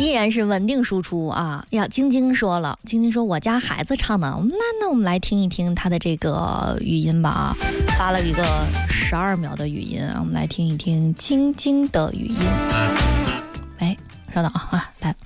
依然是稳定输出啊！呀，晶晶说了，晶晶说我家孩子唱的，那我们来听一听他的这个语音吧啊，发了一个12秒的语音，我们来听一听晶晶的语音。哎，稍等啊。